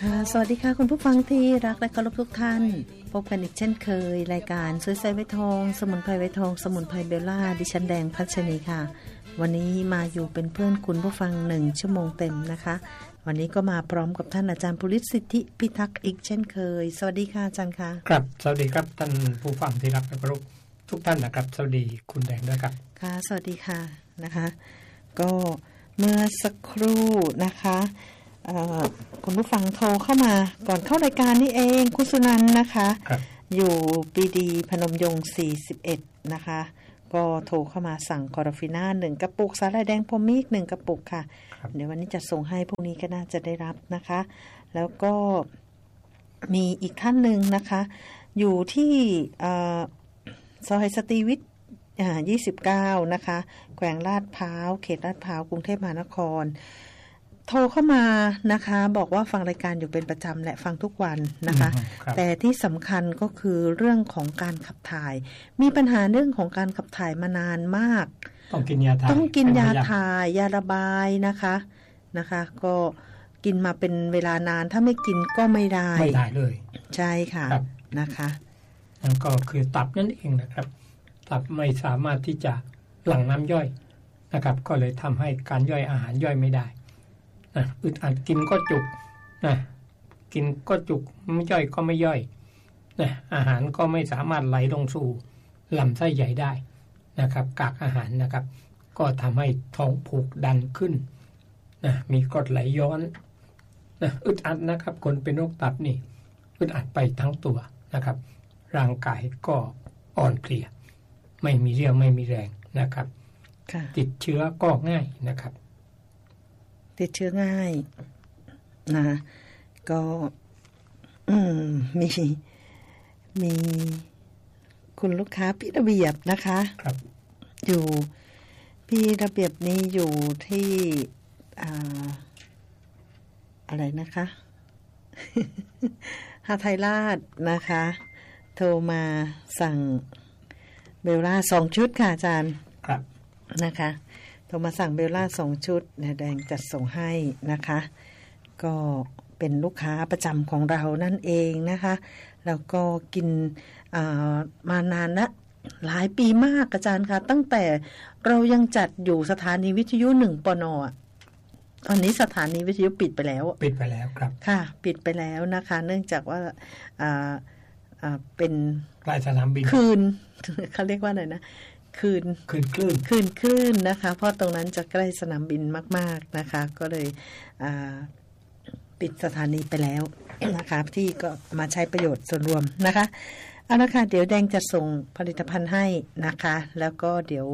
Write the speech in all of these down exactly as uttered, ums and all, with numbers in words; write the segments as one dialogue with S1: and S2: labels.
S1: ค่ะสวัสดีค่ะคุณผู้ฟังที่รักและเคารพทุกท่านพบกันอีกเช่นเคยรายการสวยใสไวทองสมุนไพรไวทองสมุนไพรเบลล่าดิฉันแดงพัชนีค่ะวันนี้มาอยู่เป็นเพื่อนคุณผู้ฟังหนึ่งชั่วโมงเต็มนะคะวันนี้ก็มาพร้อมกับท่านอาจารย์ภูริศสิทธิพิทักษ์อีกเช่นเคยสวัสดีค่ะอาจารย์ค่ะ
S2: ครับสวัสดีครับท่านผู้ฟังที่รักและเคารพทุกท่านนะครับสวัสดีคุณแดงด้วยครับ
S1: ค่ะสวัสดีค่ะนะคะก็เมื่อสักครู่นะคะคุณผู้ฟังโทรเข้ามาก่อนเข้ารายการนี่เองคุณสุนันท์นะคะอยู่ปีดีพนมยงค์สี่สิบเอ็ดนะคะก็โทรเข้ามาสั่งคอร์ฟิน่าหนึ่งกระปุกสาหร่ายแดงพรหมิกหนึ่งกระปุกค่ะเดี๋ยววันนี้จะส่งให้พวกนี้ก็น่าจะได้รับนะคะแล้วก็มีอีกท่านหนึ่งนะคะอยู่ที่ซอยสตรีวิทย์ยี่สิบเก้านะคะแขวงลาดพร้าวเขตลาดพร้าวกรุงเทพมหานครโทรเข้ามานะคะบอกว่าฟังรายการอยู่เป็นประจำและฟังทุกวันนะคะแต่ที่สำคัญก็คือเรื่องของการขับถ่ายมีปัญหาเรื่องของการขับถ่ายมานานมาก
S2: ต้องกินยาถ่าย
S1: ต้องกินยาถ่ายยาระบายนะคะนะคะก็กินมาเป็นเวลานานถ้าไม่กินก็ไม่ได้
S2: ไม่ได้เลย
S1: ใช่ค่ะนะคะ
S2: นั่นก็คือตับนั่นเองนะครับตับไม่สามารถที่จะหลั่งน้ำย่อยนะครับก็เลยทำให้การย่อยอาหารย่อยไม่ได้นะอึดอัดกินก็จุกนะกินก็จุกไม่ย่อยก็ไม่ย่อยนะอาหารก็ไม่สามารถไหลลงสู่ลำไส้ใหญ่ได้นะครับกากอาหารนะครับก็ทำให้ท้องผูกดันขึ้นนะมีกรดไหลย้อนนะอึดอัดนะครับคนเป็นโรคตับนี่อึดอัดไปทั้งตัวนะครับร่างกายก็อ่อนเพลียไม่มีเรี่ยวไม่มีแรงนะครับติดเชื้อก็ง่ายนะครับ
S1: ติดเชื้อง่ายนะก็อืมมีมีคุณลูกค้าพี่ระเบียบนะคะ
S2: ครับ
S1: อยู่พี่ระเบียบนี้อยู่ที่อ่าอะไรนะคะหาไทยราชนะคะโทรมาสั่งเบลล่าสองชุดค่ะอาจารย์
S2: ครับ
S1: นะคะโทรมาสั่งเบลล่าสองชุดแดงจัดส่งให้นะคะก็เป็นลูกค้าประจำของเรานั่นเองนะคะแล้วก็กินมานานละหลายปีมากอาจารย์ค่ะตั้งแต่เรายังจัดอยู่สถานีวิทยุหนึ่งปนตอนนี้สถานีวิทยุปิดไปแล้ว
S2: ปิดไปแล้วครับ
S1: ค่ะปิดไปแล้วนะคะเนื่องจากว่าอ่าอ่าเป็น
S2: ใกล้สนามบิน
S1: คืนเขาเรียกว่าอะไรนะคืน
S2: คืนคลื่น
S1: คืนคลื่นนะคะเพราะตรงนั้นจะใกล้สนามบินมากๆนะคะก็เลยปิดสถานีไปแล้วนะคะที่ก็มาใช้ประโยชน์ส่วนรวมนะคะเอาละค่ะเดี๋ยวแดงจะส่งผลิตภัณฑ์ให้นะคะแล้วก็เดี๋ยว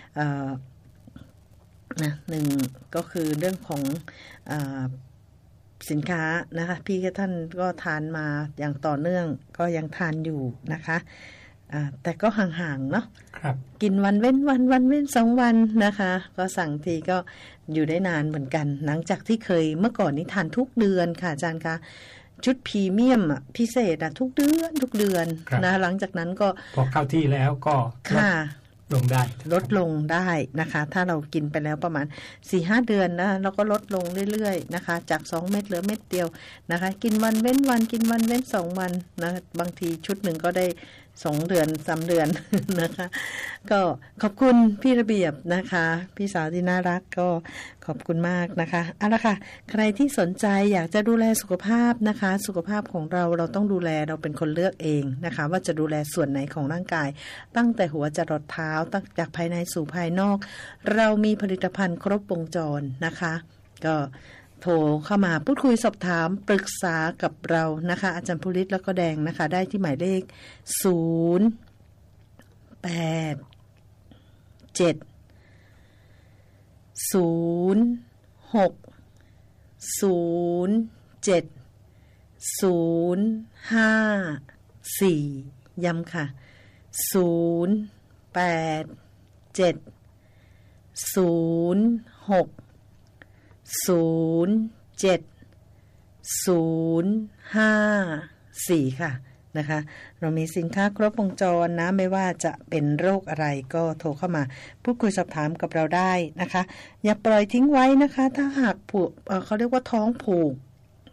S1: นะหนึ่งก็คือเรื่องของอสินค้านะคะพี่กับท่านก็ทานมาอย่างต่อเนื่องก็ยังทานอยู่นะคะแต่ก็ห่างๆเนาะกินวันเว้นวันวันเว้นสองวันนะคะก็สั่งทีก็อยู่ได้นานเหมือนกันหลังจากที่เคยเมื่อก่อนนี้ทานทุกเดือนค่ะอาจารย์คะชุดพรีเมียมอ่ะพิเศษอ่ะทุกเดือนทุกเดือนนะหลังจากนั้นก็
S2: พอเข้าที่แล้วก็
S1: ค่ะ
S2: ลงได้
S1: ลดลงได้นะคะถ้าเรากินไปแล้วประมาณ สี่ห้า เดือนนะเราก็ลดลงเรื่อยๆนะคะจากสองเม็ดเหลือเม็ดเดียวนะคะกินวันเว้นวันกินวันเว้นสองวันนะบางทีชุดหนึ่งก็ได้สองเดือนสามเดือนนะคะก็ขอบคุณพี่ระเบียบนะคะพี่สาวที่น่ารักก็ขอบคุณมากนะคะเอาละค่ะใครที่สนใจอยากจะดูแลสุขภาพนะคะสุขภาพของเราเราต้องดูแลเราเป็นคนเลือกเองนะคะว่าจะดูแลส่วนไหนของร่างกายตั้งแต่หัวจรดเท้าตั้งจากภายในสู่ภายนอกเรามีผลิตภัณฑ์ครบวงจรนะคะก็โทรเข้ามาพูดคุยสอบถามปรึกษากับเรานะคะอาจารย์ภูริศแล้วก็แดงนะคะได้ที่หมายเลขศูนย์ แปด เจ็ด ศูนย์ หก ศูนย์ เจ็ด ศูนย์ ห้า สี่ย้ำค่ะศูนย์ แปด เจ็ด ศูนย์ หกศูนย์ เจ็ด ศูนย์ ห้า สี่ค่ะนะคะเรามีสินค้าครบวงจรนะไม่ว่าจะเป็นโรคอะไรก็โทรเข้ามาพูดคุยสอบถามกับเราได้นะคะอย่าปล่อยทิ้งไว้นะคะถ้าหากผูก เอ่อ เขาเรียกว่าท้องผูก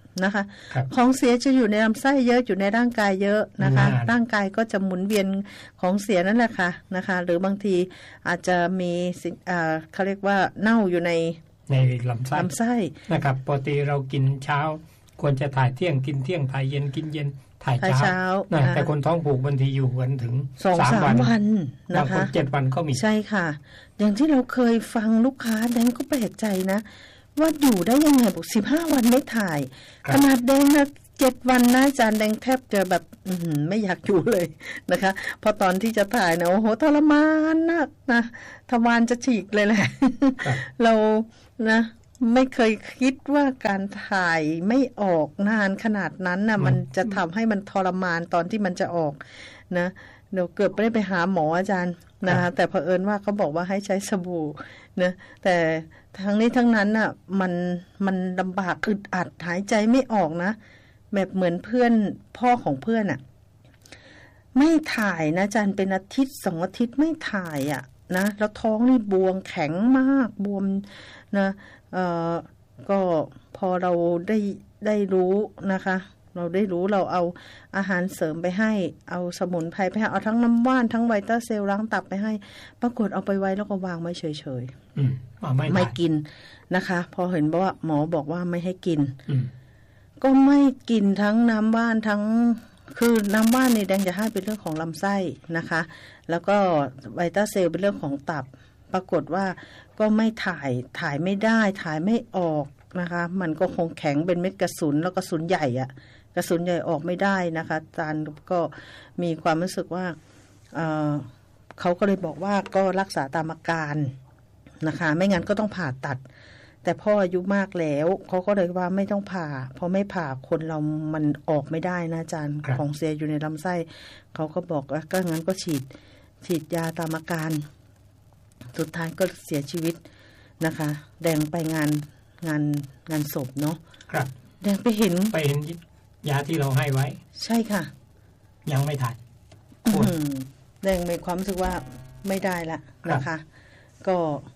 S1: นะคะ ของเสียจะอยู่ในลำไส้เยอะอยู่ในร่างกายเยอะนะคะร่างกายก็จะหมุนเวียนของเสียนั่นแหละค่ะนะคะหรือบางทีอาจจะมีเขาเรียกว่าเน่าอยู่ใน
S2: ในลำไส้ลำไส้นะครับปกติเรากินเช้าควรจะถ่ายเที่ยงกินเที่ยงถ่ายเย็นกินเย็นถ่ายเช้านะแต่คนท้องผูกบางทีอยู่กันถึง
S1: สองสามวันนะคะ
S2: บางคนเจ็ดวันก็มี
S1: ใช่ค่ะอย่างที่เราเคยฟังลูกค้าแดงก็แปลกใจนะว่าอยู่ได้ยังไงบอกสิบห้าวันไม่ถ่ายขนาดแดงนะเจ็ดวันนะอาจารย์แดงแทบจะแบบไม่อยากอยู่เลยนะคะพอตอนที่จะถ่ายนะโอ้โหทรมานนักนะทวารจะฉีกเลยแหละเรานะไม่เคยคิดว่าการถ่ายไม่ออกนานขนาดนั้นนะมันจะทำให้มันทรมานตอนที่มันจะออกนะเดี๋ยวเกือบไม่ได้ไปหาหมออาจารย์นะคะแต่เผอิญว่าเขาบอกว่าให้ใช้สบู่นะแต่ทั้งนี้ทั้งนั้นน่ะมันมันลำบากอึดอัดหายใจไม่ออกนะแบบเหมือนเพื่อนพ่อของเพื่อนอ่ะไม่ถ่ายนะอาจารย์เป็นอาทิตย์สองอาทิตย์ไม่ถ่ายอ่ะนะแล้วท้องนี่บวมแข็งมากบวมนะเอ่อก็พอเราได้ได้รู้นะคะเราได้รู้เราเอาอาหารเสริมไปให้เอาสมุนไพรไปให้เอาทั้งน้ำว่านทั้งไวต้าเซลล้างตับไปให้ปรากฏเอาไปไว้แล้วก็วางไว้เฉยๆไม่ไม่กินนะคะพอเห็นว่าหมอบอกว่าไม่ให้กินก็ไม่กินทั้งน้ำว่านทั้งคือน้ำว่านในแดงจะให้เป็นเรื่องของลำไส้นะคะแล้วก็ไวต้าเซลเป็นเรื่องของตับปรากฏว่าก็ไม่ถ่ายถ่ายไม่ได้ถ่ายไม่ออกนะคะมันก็คงแข็งเป็นเม็ดกระสุนแล้วกระสุนใหญ่อะกระสุนใหญ่ออกไม่ได้นะคะอาจารย์ก็มีความรู้สึกว่า เอ่อ เขาก็เลยบอกว่าก็รักษาตามอาการนะคะไม่งั้นก็ต้องผ่าตัดแต่พ่ออายุมากแล้วเขาก็เลยว่าไม่ต้องผ่าเพราะไม่ผ่าคนเรามันออกไม่ได้นะอาจารย์ของเสียอยู่ในลำไส้เขาก็บอกว่าก็งั้นก็ฉีดฉีดยาตามอาการสุดท้ายก็เสียชีวิตนะคะแดงไปงานงานงานศพเนาะ
S2: ครับ
S1: แดงไปเห็น
S2: ไปเห็นยาที่เราให้ไว้
S1: ใช่ค่ะ
S2: ยังไม่ทัน
S1: แดงมีความรู้สึกว่าไม่ได้ละนะคะก็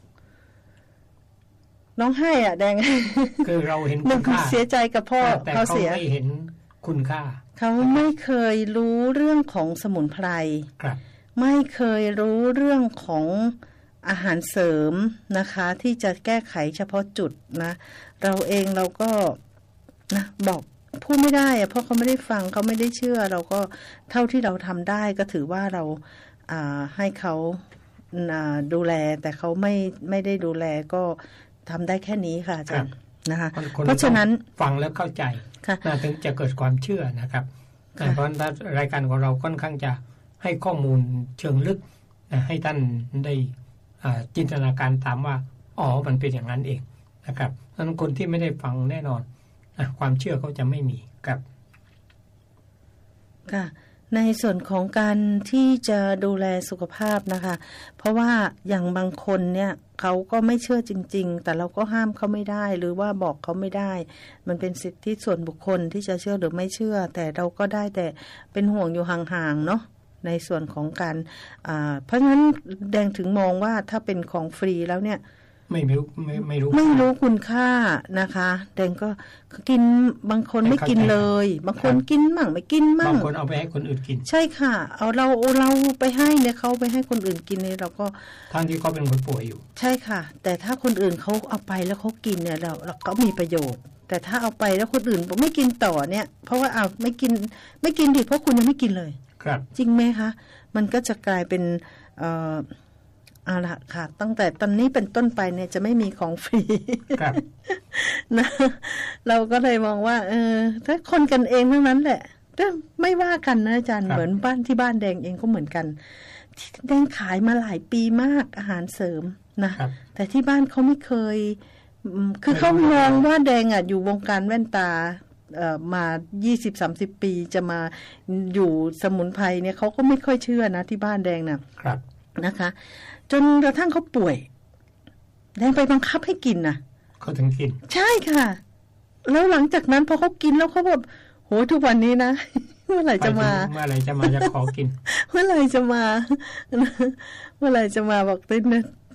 S1: น้องให้อ่ะแดง
S2: คือเราเห็นคุณค่า
S1: เสียใจกับพ่อเขาเสีย
S2: ไม่เห็นคุณค่า
S1: เขาไม่เคยรู้เรื่องของสมุนไพร
S2: ครับ
S1: ไม่เคยรู้เรื่องของอาหารเสริมนะคะที่จะแก้ไขเฉพาะจุดนะเราเองเราก็นะบอกพูดไม่ได้อะเพราะเขาไม่ได้ฟังเขาไม่ได้เชื่อเราก็เท่าที่เราทำได้ก็ถือว่าเราอ่าให้เขาดูแลแต่เขาไม่ไม่ได้ดูแลก็ทำได้แค่นี้ค่ะอาจารย์นะคะเพราะฉะนั้น
S2: ฟังแล้วเข้าใจนะถึงจะเกิดความเชื่อนะครับเพราะรายการของเราค่อนข้างจะให้ข้อมูลเชิงลึกนะให้ท่านได้จินตนาการตามว่าอ๋อมันเป็นอย่างนั้นเองนะครับดังนั้นคนที่ไม่ได้ฟังแน่นอนนะความเชื่อเขาจะไม่มีครับ
S1: ค่ะในส่วนของการที่จะดูแลสุขภาพนะคะเพราะว่าอย่างบางคนเนี่ยเขาก็ไม่เชื่อจริงๆแต่เราก็ห้ามเขาไม่ได้หรือว่าบอกเขาไม่ได้มันเป็นสิทธิส่วนบุคคลที่จะเชื่อหรือไม่เชื่อแต่เราก็ได้แต่เป็นห่วงอยู่ห่างๆเนาะในส่วนของการเพราะงั้นแดงถึงมองว่าถ้าเป็นของฟรีแล้วเนี่ย
S2: ไม่รู้ไม่ไม่รู้
S1: ไม่รู้คุณค่านะคะแดงก็กินบางคนไม่กินเลยบางคนกินมั่งไม่กินมั่ง
S2: บางคนเอาไปให้คนอื่นกิน
S1: ใช่ค่ะเอาเราเราไปให้เนี่ยเขาไปให้คนอื่นกินเนี่ยเราก็
S2: ทั้งที่เขาเป็นคนป่วยอยู่
S1: ใช่ค่ะแต่ถ้าคนอื่นเขาเอาไปแล้วเขากินเนี่ยเราเราก็มีประโยชน์แต่ถ้าเอาไปแล้วคนอื่นบอกไม่กินต่อเนี่ยเพราะว่าเอาไม่กินไม่กินดิเพราะคุณยังไม่กินเลย
S2: ครับ
S1: จริงไหมคะมันก็จะกลายเป็นเอ่อเอาละค่ะตั้งแต่ตอนนี้เป็นต้นไปเนี่ยจะไม่มีของฟรี
S2: ครับ
S1: นะเราก็เลยมองว่าเออถ้าคนกันเองเท่านั้นแหละก็ไม่ว่ากันนะอาจารย์เหมือนบ้านที่บ้านแดงเองก็เหมือนกันแดงขายมาหลายปีมากอาหารเสริมนะแต่ที่บ้านเขาไม่เคยคือเขามองว่าแดงอ่ะอยู่วงการแว่นตาเอ่อมา ยี่สิบสามสิบ ปีจะมาอยู่สมุนไพรเนี่ยเขาก็ไม่ค่อยเชื่อนะที่บ้านแดงนะครับนะคะจนกระทั่งเขาป่วยแดงไปบังคับให้กินนะ
S2: เขาถึงกิน
S1: ใช่ค่ะแล้วหลังจากนั้นพอเขากินแล้วเขาแบบโหทุกวันนี้นะเมื่อไหร่จะมา
S2: เมื่อไหร่จะมาจะขอกิน
S1: เมื่อไหร่จะมาเมื่อไหร่จะมาบอกติดนะนะ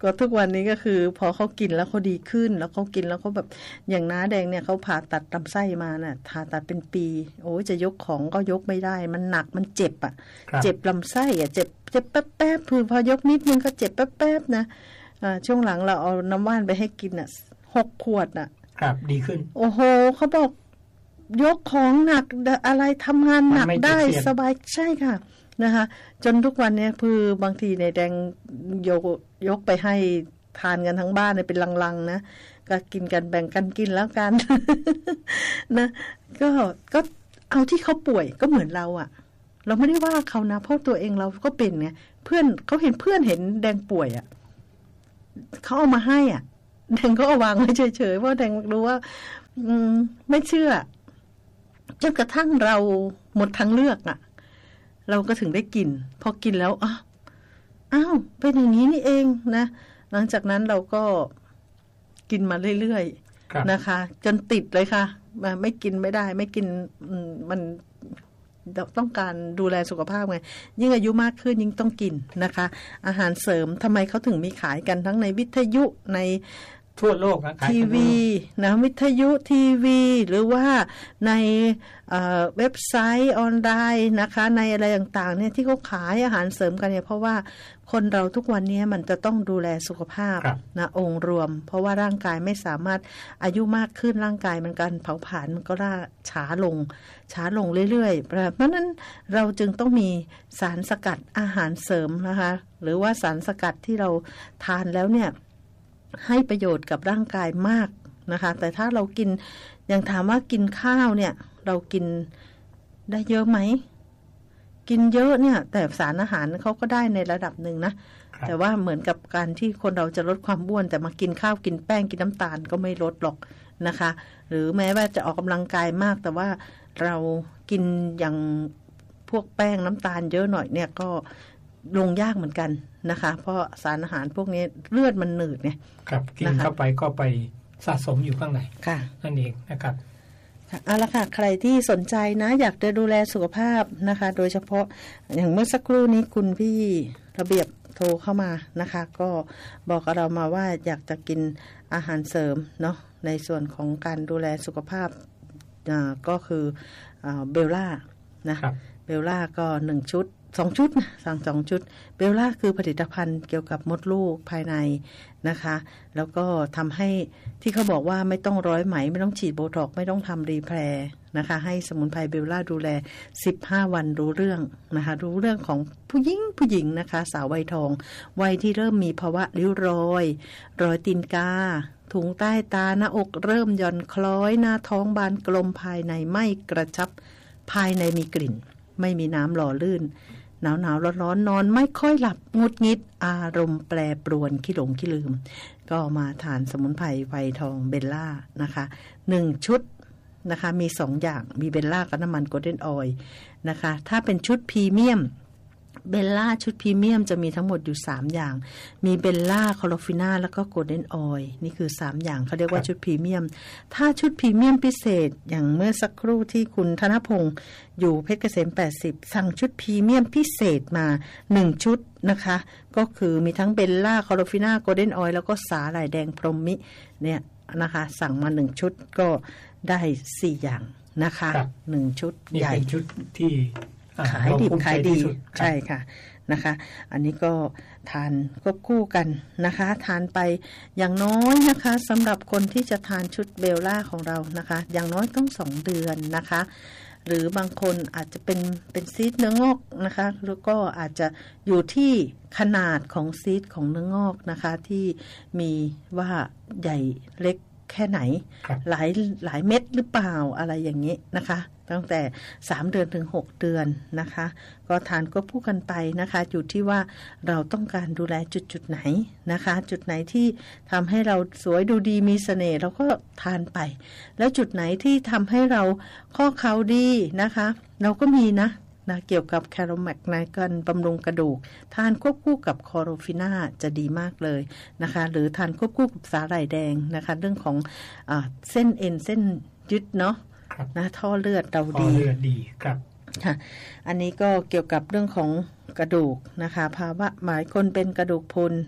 S1: ก็ทุกวันนี้ก็คือพอเขากินแล้วเขาดีขึ้นแล้วเขากินแล้วเขาแบบอย่างน้าแดงเนี่ยเขาผ่าตัดลำไส้มาน่ะผ่าตัดเป็นปีโอ้ยจะยกของก็ยกไม่ได้มันหนักมันเจ็บอ่ะเจ็บลำไส้อ่ะเจ็บเจ็บแป๊บแป๊บคือพอยกนิดนึงก็เจ็บแป๊บแป๊บนะอ่าช่วงหลังเราเอาน้ำว่านไปให้กินอ่ะหกขวดอ่ะ
S2: ครับดีขึ้น
S1: โอ้โหเขาบอกยกของหนักอะไรทำงานหนักได้สบายใช่ค่ะนะคะจนทุกวันนี้คือบางทีในแดงยกยกไปให้ทานกันทั้งบ้านเนี่ยเป็นลังๆนะก็กินกันแบ่งกันกินแล้วกัน นะก็ก็เอาที่เขาป่วยก็เหมือนเราอะเราไม่ได้ว่าเขานะเพราะตัวเองเราก็เป็นไงเพื่อนเขาเห็นเพื่อนเห็นแดงป่วยอะเขาเอามาให้อ่ะแดงก็เอาวางไว้เฉยๆเพราะแดงรู้ว่าอืมไม่เชื่อจนกระทั่งเราหมดทางเลือกอ่ะเราก็ถึงได้กินพอกินแล้วอ้าวอ้าวเป็นอย่างนี้นี่เองนะหลังจากนั้นเราก็กินมาเรื่อยๆนะคะจนติดเลยค่ะไม่กินไม่ได้ไม่กินมันต้องการดูแลสุขภาพไงยิ่งอายุมากขึ้นยิ่งต้องกินนะคะอาหารเสริมทำไมเขาถึงมีขายกันทั้งในวิทยุใน
S2: ทั่วโลกนะ
S1: ทีวีนะวิทยุทีวีหรือว่าในเอ่อเว็บไซต์ออนไลน์นะคะในอะไรต่างๆเนี่ยที่เขาขายอาหารเสริมกันเนี่ยเพราะว่าคนเราทุกวันนี้มันจะต้องดูแลสุขภาพนะองค์รวมเพราะว่าร่างกายไม่สามารถอายุมากขึ้นร่างกายมันการเผาผลาญมันก็ล่าช้าลงช้าลงเรื่อยๆเพราะนั้นเราจึงต้องมีสารสกัดอาหารเสริมนะคะหรือว่าสารสกัดที่เราทานแล้วเนี่ยให้ประโยชน์กับร่างกายมากนะคะแต่ถ้าเรากินอย่างถามว่ากินข้าวเนี่ยเรากินได้เยอะไหมกินเยอะเนี่ยแต่สารอาหารเขาก็ได้ในระดับหนึ่งนะแต่ว่าเหมือนกับการที่คนเราจะลดความอ้วนแต่มากินข้าวกินแป้งกินน้ำตาลก็ไม่ลดหรอกนะคะหรือแม้ว่าจะออกกำลังกายมากแต่ว่าเรากินอย่างพวกแป้งน้ำตาลเยอะหน่อยเนี่ยก็ลงยากเหมือนกันนะคะเพราะสารอาหารพวกนี้เลือดมันหนืดไง
S2: ครับกินเข้าไปก็ไปสะสมอยู่ข้างในนั่นเองนะครับ
S1: เอาละค่ะใครที่สนใจนะอยากจะดูแลสุขภาพนะคะโดยเฉพาะอย่างเมื่อสักครู่นี้คุณพี่ระเบียบโทรเข้ามานะคะก็บอกกับเรามาว่าอยากจะกินอาหารเสริมเนาะในส่วนของการดูแลสุขภาพก็คือเบลล่านะเบลล่าก็หนึ่งชุดสองชุดนะสั่งสองชุดเบลล่าคือผลิตภัณฑ์เกี่ยวกับมดลูกภายในนะคะแล้วก็ทำให้ที่เขาบอกว่าไม่ต้องร้อยไหมไม่ต้องฉีดโบท็อกไม่ต้องทำรีแพร์นะคะให้สมุนไพรเบลล่าดูแลสิบห้าวันรู้เรื่องนะคะรู้เรื่องของผู้หญิงผู้หญิงนะคะสาววัยทองวัยที่เริ่มมีภาวะริ้วรอยรอยตีนกาถุงใต้ตาหน้าอกเริ่มหย่อนคล้อยหน้าท้องบานกลมภายในไม่กระชับภายในมีกลิ่นไม่มีน้ำหล่อลื่นหนาวหนาวร้อนร้อนนอนไม่ค่อยหลับงุดงิดอารมณ์แปรปรวนขี้หลงขี้ลืมก็มาทานสมุนไพรไวทองเบลล่านะคะหนึ่งชุดนะคะมีสองอย่างมีเบลล่ากับน้ำมันโกลเด้นออยล์นะคะถ้าเป็นชุดพรีเมียมเบลล่าชุดพรีเมียมจะมีทั้งหมดอยู่สามอย่างมีเบลล่าคอโลฟิน่าแล้วก็โกลเด้นออยล์นี่คือสามอย่างเขาเรียกว่าชุดพรีเมียมถ้าชุดพรีเมียมพิเศษอย่างเมื่อสักครู่ที่คุณธนพงศ์อยู่เพชรเกษมแปดสิบสั่งชุดพรีเมียมพิเศษมาหนึ่งชุดนะคะก็คือมีทั้งเบลล่าคอโลฟิน่าโกลเด้นออยล์แล้วก็สาหร่ายแดงพรหมมิเนี่ยนะคะสั่งมาหนึ่งชุดก็ได้สี่อย่างนะคะหนึ่งชุดใหญ่
S2: ชุดที่
S1: ขายดิบขายดีใช่ค่ะนะคะอันนี้ก็ทานควบคู่กันนะคะทานไปอย่างน้อยนะคะสำหรับคนที่จะทานชุดเบลล่าของเรานะคะอย่างน้อยต้องสองเดือนนะคะหรือบางคนอาจจะเป็นเป็นซีสเนื้องอกนะคะแล้วก็อาจจะอยู่ที่ขนาดของซีสของเนื้องอกนะคะที่มีว่าใหญ่เล็กแค่ไหนหลายหลายเม็ดหรือเปล่าอะไรอย่างนี้นะคะตั้งแต่สามเดือนถึงหกเดือนนะคะก็ทานควบคู่กันไปนะคะอยู่ที่ว่าเราต้องการดูแลจุดจุดไหนนะคะจุดไหนที่ทำให้เราสวยดูดีมีเสน่ห์เราก็ทานไปแล้วจุดไหนที่ทำให้เราข้อเข่าดีนะคะเราก็มีนะนะเกี่ยวกับแคโรแมกในการบำรุงกระดูกทานควบคู่กับคอโรฟิน่าจะดีมากเลยนะคะหรือทานควบคู่กับสาหร่ายแดงนะคะเรื่องของอ่าเส้นเอ็นเส้นยึดเนาะนะท่อเลือดเราดี
S2: ท่อเลือดดีครับ
S1: ค่ะอันนี้ก็เกี่ยวกับเรื่องของกระดูกนะคะภาวะหมายคนเป็นกระดูกพรุนก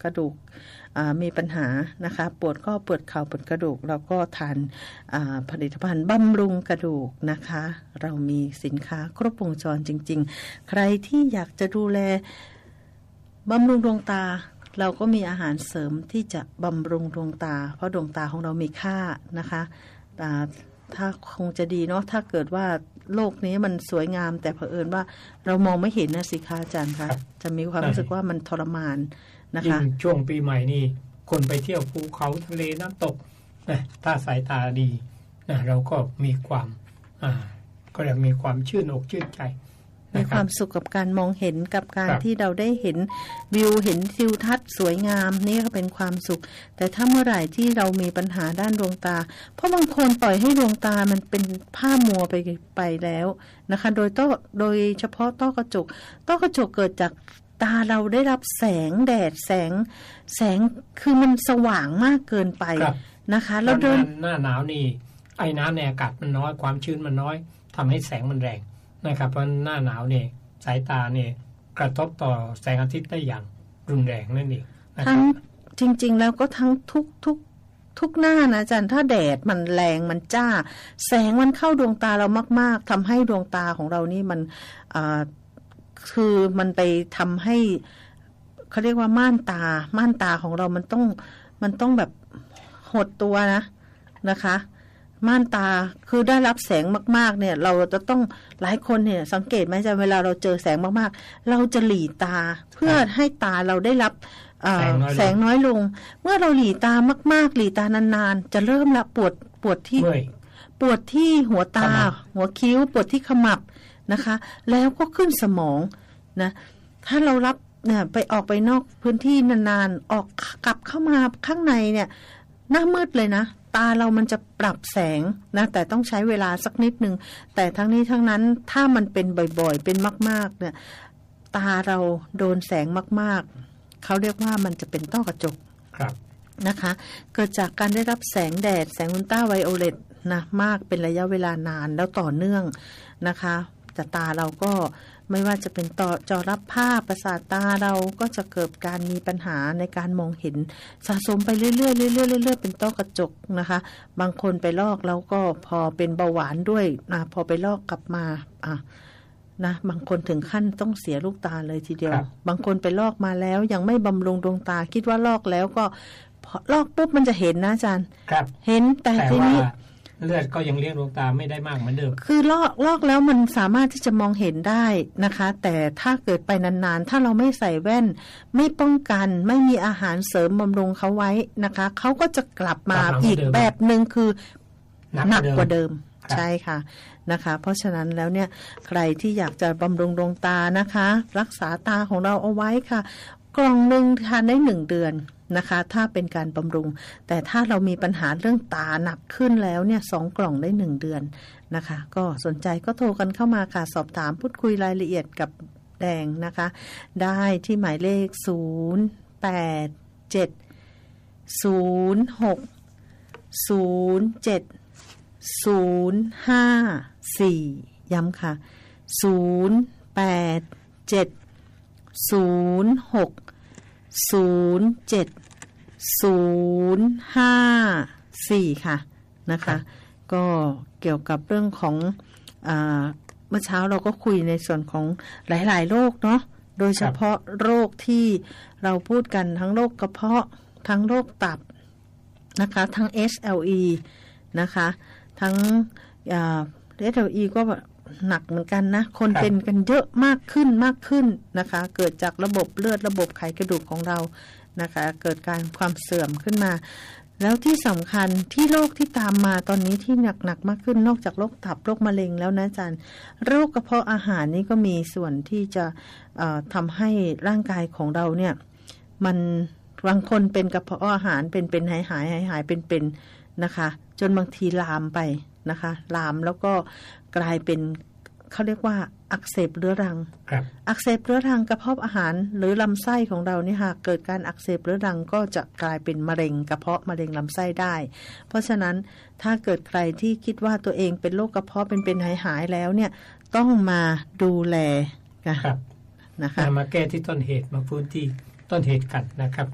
S1: ระดูกมีปัญหานะคะปวดข้อปวดเข่าปวดกระดูกเราก็ทานผลิตภัณฑ์บำรุงกระดูกนะคะเรามีสินค้าครบวงจรจริงๆใครที่อยากจะดูแลบำรุงดวงตาเราก็มีอาหารเสริมที่จะบำรุงดวงตาเพราะดวงตาของเรามีค่านะคะถ้าคงจะดีเนาะถ้าเกิดว่าโลกนี้มันสวยงามแต่เผอิญว่าเรามองไม่เห็นนะสิคะอาจารย์คะจะมีความรู้สึกว่ามันทรมานนะคะ
S2: ช่วงปีใหม่นี่คนไปเที่ยวภูเขาทะเลน้ำตกนะถ้าสายตาดีนะเราก็มีความอ่าก็จะมีความชื่นอกชื่นใจ
S1: มีความสุขกับการมองเห็นกับการที่เราได้เห็นวิวเห็นทิวทัศน์สวยงามนี่ก็เป็นความสุขแต่ถ้าเมื่อไหร่ที่เรามีปัญหาด้านดวงตาเพราะบางคนปล่อยให้ดวงตามันเป็นผ้ามัวไปไปแล้วนะคะโดยต้อโดยเฉพาะต้อกระจกต้อกระจกเกิดจากตาเราได้รับแสงแดดแสงแสงคือมันสว่างมากเกินไปนะคะแล้วเดิน
S2: หน้าหนาวนี่ไอ้น้ำในอากาศมันน้อยความชื้นมันน้อยทำให้แสงมันแรงนะครับเพราะหน้าหนาวเนี่ยสายตาเนี่ยกระทบต่อแสงอาทิตย์ได้อย่างรุนแรงนั่นเอง
S1: ทั้งจริงๆแล้วก็ทั้งทุกทุกทุกหน้านะอาจารย์ถ้าแดดมันแรงมันจ้าแสงมันเข้าดวงตาเรามากๆทำให้ดวงตาของเรานี่มันอ่าคือมันไปทำให้เขาเรียกว่าม่านตาม่านตาของเรามันต้องมันต้องแบบหดตัวนะนะคะม่านตาคือได้รับแสงมากๆเนี่ยเราจะต้องหลายคนเนี่ยสังเกตไหมจะเวลาเราเจอแสงมากๆเราจะหลีตาเพื่อให้ตาเราได้รับแสงน้อยลงเมื่อเราหลีตามากๆหลีตานานๆจะเริ่มละปวดปวดที่ปวดที่หัวตาหัวคิ้วปวดที่ขมับนะคะแล้วก็ขึ้นสมองนะถ้าเรารับเนี่ยไปออกไปนอกพื้นที่นานๆออกกลับเข้ามาข้างในเนี่ยหน้ามืดเลยนะตาเรามันจะปรับแสงนะแต่ต้องใช้เวลาสักนิดนึงแต่ทั้งนี้ทั้งนั้นถ้ามันเป็นบ่อยๆเป็นมากๆเนี่ยตาเราโดนแสงมากๆเขาเรียกว่ามันจะเป็นต้อกระจก
S2: ครับ
S1: นะคะเกิดจากการได้รับแสงแดดแสงอุลตราไวโอเลตนะมากเป็นระยะเวลานานแล้วต่อเนื่องนะคะแต่ตาเราก็ไม่ว่าจะเป็นต่อจอรับภาพประสาทตาเราก็จะเกิดการมีปัญหาในการมองเห็นสะสมไปเรื่อยๆเรื่อยๆเรื่อยๆเป็นต้อกระจกนะคะบางคนไปลอกแล้วก็พอเป็นเบาหวานด้วยนะพอไปลอกกลับมาอ่ะนะบางคนถึงขั้นต้องเสียลูกตาเลยทีเดียวบางคนไปลอกมาแล้วยังไม่บำรุงดวงตาคิดว่าลอกแล้วก็ลอกปุ๊บมันจะเห็นนะอาจารย์เห็นแต่ทีนี้
S2: เลือดก็ยังเลี้ยงดวงตาไม่ได้มากเหมือนเดิม
S1: คือลอกลอกแล้วมันสามารถที่จะมองเห็นได้นะคะแต่ถ้าเกิดไปนานๆถ้าเราไม่ใส่แว่นไม่ป้องกันไม่มีอาหารเสริมบำรุงเขาไว้นะคะเขาก็จะกลับมาอีกแบบนึงคือหนักกว่าเดิมใช่ค่ะนะคะเพราะฉะนั้นแล้วเนี่ยใครที่อยากจะบำรุงดวงตานะคะรักษาตาของเราเอาไว้ค่ะกล่องนึงทานได้หนึ่งเดือนนะคะถ้าเป็นการบำรุงแต่ถ้าเรามีปัญหาเรื่องตาหนักขึ้นแล้วเนี่ยสองกล่องได้หนึ่งเดือนนะคะก็สนใจก็โทรกันเข้ามาค่ะสอบถามพูดคุยรายละเอียดกับแดงนะคะได้ที่หมายเลขศูนย์ แปด เจ็ด ศูนย์ หก ศูนย์ เจ็ด ศูนย์ ห้า สี่ ย้ำค่ะศูนย์ แปด เจ็ด ศูนย์ หก ศูนย์ เจ็ด ศูนย์ ห้า สี่ค่ะนะคะก็เกี่ยวกับเรื่องของอ่าเมื่อเช้าเราก็คุยในส่วนของหลายๆโรคเนาะโดยเฉพาะโรคที่เราพูดกันทั้งโรคกระเพาะทั้งโรคตับนะคะทั้ง เอช แอล อี นะคะทั้งอ่า เอช แอล อี ก็หนักเหมือนกันนะคนเป็นกันเยอะมากขึ้นมากขึ้นนะคะเกิดจากระบบเลือดระบบไขกระดูกของเรานะคะเกิดการความเสื่อมขึ้นมาแล้วที่สำคัญที่โรคที่ตามมาตอนนี้ที่หนักๆมากขึ้นนอกจากโรคตับโรคมะเร็งแล้วนะอาจารย์โรคกระเพาะอาหารนี่ก็มีส่วนที่จะทำให้ร่างกายของเราเนี่ยมันบางคนเป็นกระเพาะอาหารเป็นเป็นหายหายหายหายเป็นเป็นนะคะจนบางทีลามไปนะคะลามแล้วก็กลายเป็นเขาเรียกว่าอักเสบเรื้อรังอักเสบเรื้อรังกระเพาะอาหารหรือลำไส้ของเราเนี่ยหากเกิดการอักเสบเรื้อรังก็จะกลายเป็นมะเร็งกระเพาะมะเร็งลำไส้ได้เพราะฉะนั้นถ้าเกิดใครที่คิดว่าตัวเองเป็นโรคกระเพาะเป็นเป็นหายหายแล้วเนี่ยต้องมาดูแล
S2: กันนะคะมาแก้ที่ต้นเหตุมาฟื้นที่ต้นเหตุกันนะครับ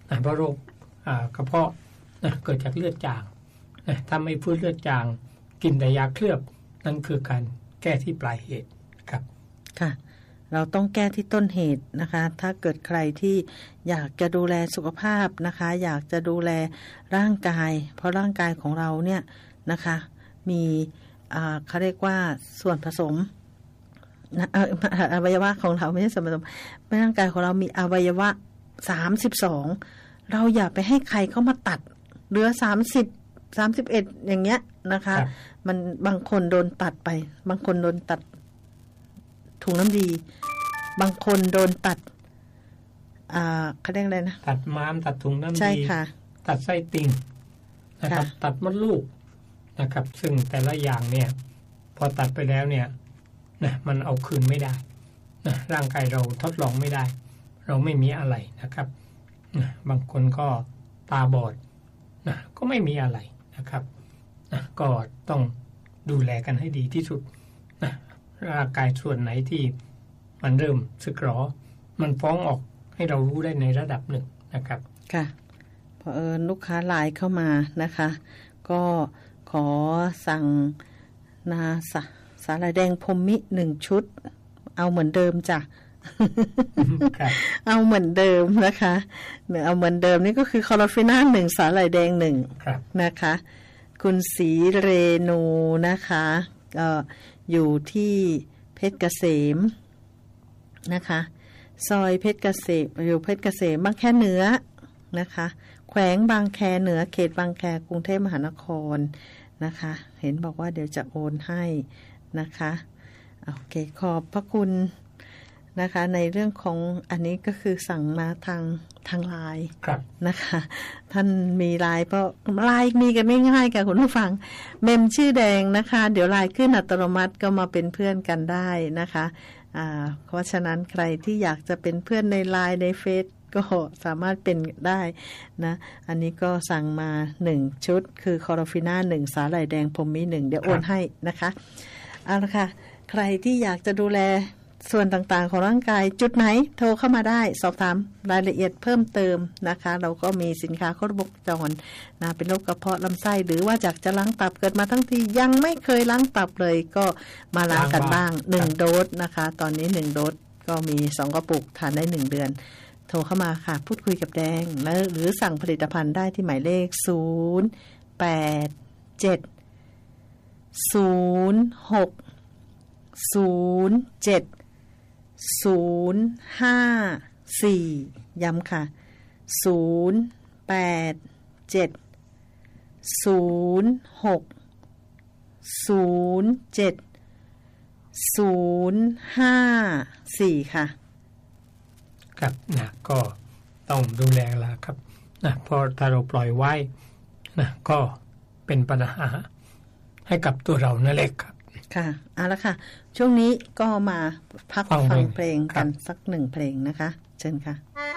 S2: นะเพราะโรคกระเพาะนะเกิดจากเลือดจางนะถ้าไม่ฟื้นเลือดจางกินแต่ยาเคลือบนั่นคือการแก้ที่ปลายเหตุครับ
S1: ค่ะเราต้องแก้ที่ต้นเหตุนะคะถ้าเกิดใครที่อยากจะดูแลสุขภาพนะคะอยากจะดูแลร่างกายเพราะร่างกายของเราเนี่ยนะคะมีเขาเรียกว่าส่วนผสมอวัยวะของเราไม่ใช่ส่วนผสมร่างกายของเรามีอวัยวะสามสิบสองเราอย่าไปให้ใครเข้ามาตัดเหลือสามสิบ สามสิบเอ็ดอย่างเงี้ยนะคะมันบางคนโดนตัดไปบางคนโดนตัดถุงน้ำดีบางคนโดนตัดอ่าเขาเรียกอะไรนะ
S2: ตัดม้ามตัดถุงน้ำดี
S1: ใช่ค่ะ
S2: ตัดไส้ติ่งนะครับตัดมดลูกนะครับซึ่งแต่ละอย่างเนี่ยพอตัดไปแล้วเนี่ยนะมันเอาคืนไม่ได้นะร่างกายเราทดลองไม่ได้เราไม่มีอะไรนะครับนะบางคนก็ตาบอดนะก็ไม่มีอะไรนะครับนะก็ต้องดูแลกันให้ดีที่สุดนะร่างกายส่วนไหนที่มันเริ่มสึกหรอมันฟ้องออกให้เรารู้ได้ในระดับหนึ่งนะครับ
S1: ค่ะพอเออลูกค้าไลน์เข้ามานะคะก็ขอสั่งนาสาสาหร่ายแดงพรหมิหนึ่งชุดเอาเหมือนเดิมจ้ะ เอาเหมือนเดิมนะคะเอาเหมือนเดิมนี่ก็คือคอโรฟิน่าหนึ่งสาหร่ายแดงหนึ่งนะคะคุณศรีเรนูนะคะเอ่ออยู่ที่เพชรเกษมนะคะซอยเพชรเกษมอยู่เพชรเกษมบางแคเหนือนะคะแขวงบางแคเหนือเขตบางแคกรุงเทพมหานครนะคะเห็นบอกว่าเดี๋ยวจะโอนให้นะคะโอเคขอบพระคุณนะคะในเรื่องของอันนี้ก็คือสั่งมาทางทางไลน์นะคะท่านมีไลน์เพราะไลน์มีกันไม่ง่ายค่ะคุณผู้ฟังเมมชื่อแดงนะคะเดี๋ยวไลน์ขึ้นอัตโนมัติก็มาเป็นเพื่อนกันได้นะคะอ่าเพราะฉะนั้นใครที่อยากจะเป็นเพื่อนในไลน์ในเฟซก็สามารถเป็นได้นะอันนี้ก็สั่งมาหนึ่งชุดคือคอโรฟิน่าหนึ่งสาหร่ายแดงพรหมิหนึ่งเดี๋ยวโอนให้นะคะเอาละค่ะใครที่อยากจะดูแลส่วนต่างๆของร่างกายจุดไหนโทรเข้ามาได้สอบถามรายละเอียดเพิ่มเติมนะคะเราก็มีสินค้าครบวงจรนะเป็นโรคกระเพาะลำไส้หรือว่าอยากจะล้างตับเกิดมาทั้งทียังไม่เคยล้างตับเลยก็มาล้างกันบ้างหนึ่งโดสนะคะตอนนี้หนึ่งโดสก็มีสองกระปุกทานได้หนึ่งเดือนโทรเข้ามาค่ะพูดคุยกับแดงแล้วหรือสั่งผลิตภัณฑ์ได้ที่หมายเลขศูนย์ แปด เจ็ด ศูนย์ หก ศูนย์ เจ็ด ศูนย์ ห้า สี่ย้ำค่ะศูนย์ แปด เจ็ด ศูนย์ หก ศูนย์ เจ็ด ศูนย์ ห้า สี่ค่ะ
S2: ครับนะก็ต้องดูแลละครับนะเพราะถ้าเราปล่อยไว้นะก็เป็นปัญหาให้กับตัวเรานั่นแหละครับ
S1: ค่ะเอาละค่ะช่วงนี้ก็มาพักฟังเพลงกันสักหนึ่งเพลงนะคะเชิญค่ะ